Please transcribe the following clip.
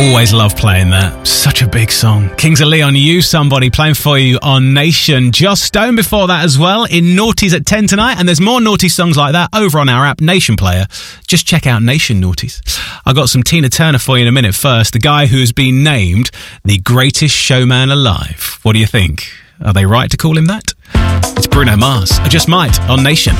Always love playing that. Such a big song. Kings of Leon, You Somebody, playing for you on Nation. Joss Stone before that as well, in Naughties at 10 tonight. And there's more Naughty songs like that over on our app, Nation Player. Just check out Nation Naughties. I've got some Tina Turner for you in a minute. First, the guy who has been named the greatest showman alive. What do you think? Are they right to call him that? It's Bruno Mars. I Just Might on Nation.